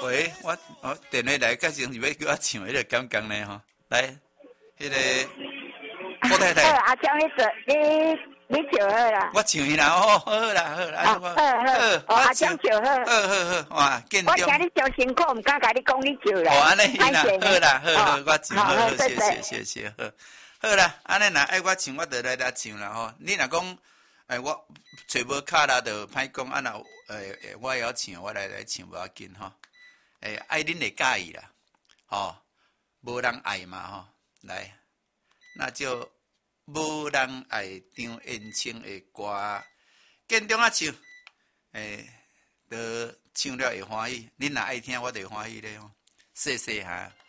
喂，我电话来，确实是要叫我唱迄个刚刚呢吼，来，迄个郭太太。 阿强，你笑好啦。 我唱啦，哦，好啦， 阿强笑好，哇，见我听你上辛苦，唔敢甲你讲你笑啦。 哦，安尼啦，好啦，好，我唱，好，谢谢，好啦，安尼若爱我唱，我就来唱啦吼。你若讲，我找无卡啦，就歹讲，啊若我要唱，我来唱无要紧吼。爱恁会介意啦，吼，无人爱嘛吼，来，那就无人爱张燕青的歌，见中啊唱，都唱了会欢喜，恁若爱听，我就会欢喜咧吼，谢谢哈。